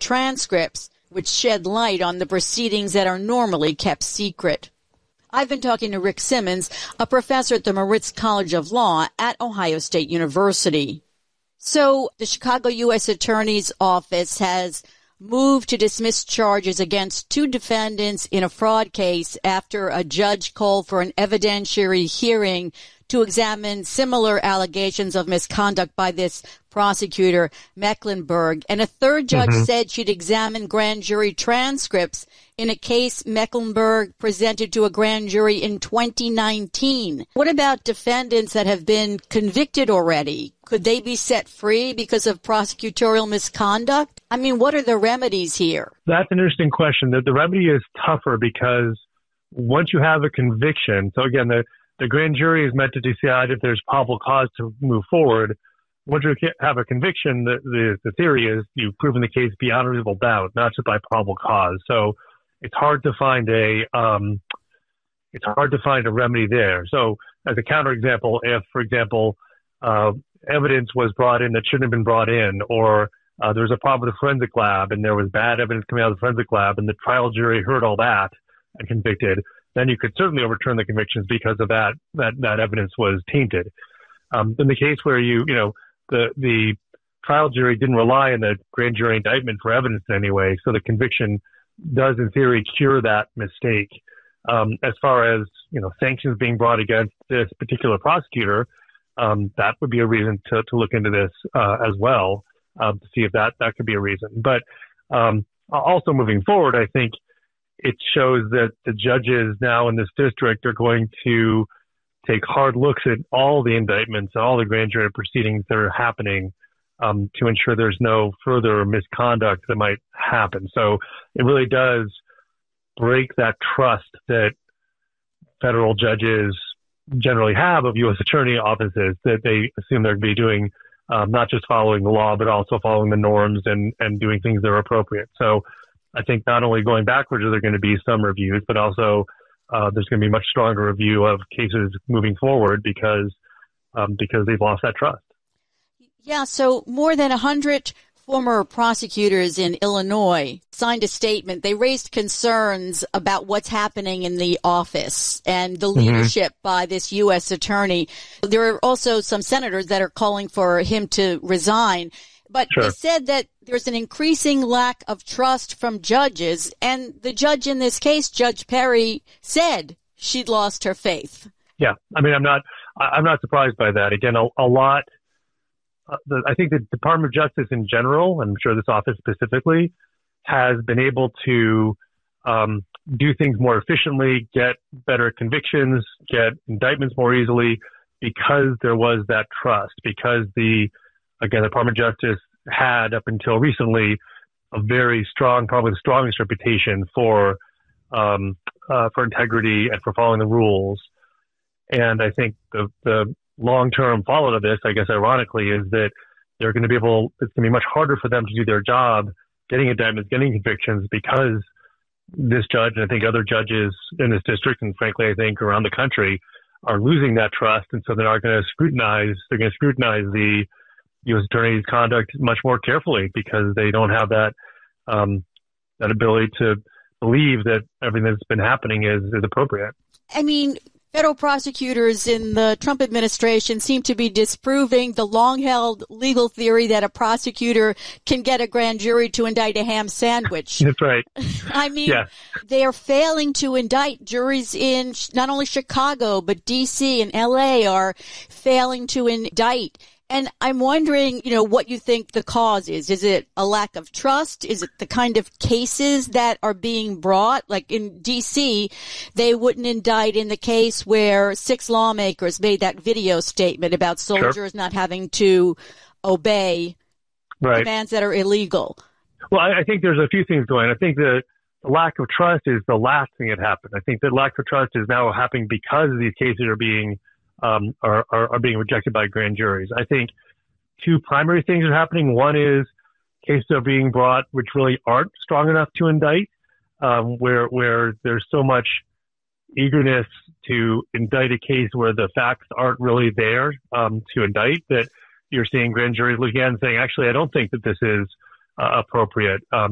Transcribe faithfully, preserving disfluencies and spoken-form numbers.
transcripts, which shed light on the proceedings that are normally kept secret. I've been talking to Rick Simmons, a professor at the Moritz College of Law at Ohio State University. So the Chicago U S Attorney's Office has moved to dismiss charges against two defendants in a fraud case after a judge called for an evidentiary hearing to examine similar allegations of misconduct by this prosecutor, Mecklenburg. And a third judge mm-hmm. said she'd examine grand jury transcripts in a case Mecklenburg presented to a grand jury in twenty nineteen. What about defendants that have been convicted already? Could they be set free because of prosecutorial misconduct? I mean, what are the remedies here? That's an interesting question. The, the remedy is tougher because once you have a conviction, so again, the, the grand jury is meant to decide if there's probable cause to move forward. Once you have a conviction, the, the, the theory is you've proven the case beyond a reasonable doubt, not just by probable cause. So it's hard to find a um, it's hard to find a remedy there. So as a counterexample, if, for example, uh, evidence was brought in that shouldn't have been brought in, or uh, there was a problem with the forensic lab and there was bad evidence coming out of the forensic lab and the trial jury heard all that and convicted, then you could certainly overturn the convictions because of that, that, that evidence was tainted. Um, in the case where you, you know, the, the trial jury didn't rely on the grand jury indictment for evidence in any way, so the conviction does in theory cure that mistake. Um, as far as, you know, sanctions being brought against this particular prosecutor, um, that would be a reason to, to look into this, uh, as well, um, to see if that, that could be a reason. But, um, also moving forward, I think it shows that the judges now in this district are going to take hard looks at all the indictments and all the grand jury proceedings that are happening, um, to ensure there's no further misconduct that might happen. So it really does break that trust that federal judges generally have of U S attorney offices, that they assume they're going to be doing, um, not just following the law, but also following the norms and, and doing things that are appropriate. So I think not only going backwards are there going to be some reviews, but also uh, there's going to be much stronger review of cases moving forward because um, because they've lost that trust. Yeah, so more than one hundred former prosecutors in Illinois signed a statement. They raised concerns about what's happening in the office and the leadership mm-hmm. by this U S attorney. There are also some senators that are calling for him to resign. But sure. They said that there's an increasing lack of trust from judges. And the judge in this case, Judge Perry, said she'd lost her faith. Yeah. I mean, I'm not, I'm not surprised by that. Again, a, a lot, uh, the, I think the Department of Justice in general, and I'm sure this office specifically, has been able to, um, do things more efficiently, get better convictions, get indictments more easily because there was that trust, because the, Again, the Department of Justice had, up until recently, a very strong, probably the strongest reputation for um, uh, for integrity and for following the rules. And I think the, the long-term follow to this, I guess, ironically, is that they're going to be able, it's going to be much harder for them to do their job, getting indictments, getting convictions, because this judge, and I think other judges in this district, and frankly, I think around the country, are losing that trust. And so they're not going to scrutinize, they're going to scrutinize the U S attorney's conduct much more carefully because they don't have that um, that ability to believe that everything that's been happening is, is appropriate. I mean, federal prosecutors in the Trump administration seem to be disproving the long-held legal theory that a prosecutor can get a grand jury to indict a ham sandwich. That's right. I mean, yeah. They are failing to indict. Juries in not only Chicago, but D C and L A are failing to indict. And I'm wondering, you know, what you think the cause is. Is it a lack of trust? Is it the kind of cases that are being brought? Like in D C, they wouldn't indict in the case where six lawmakers made that video statement about soldiers sure. not having to obey right. commands that are illegal. Well, I, I think there's a few things going on. I think the, the lack of trust is the last thing that happened. I think that lack of trust is now happening because these cases are being Um, are, are, are being rejected by grand juries. I think two primary things are happening. One is cases are being brought which really aren't strong enough to indict, um, where where there's so much eagerness to indict a case where the facts aren't really there um, to indict, that you're seeing grand juries looking at and saying, actually, I don't think that this is uh, appropriate. Um,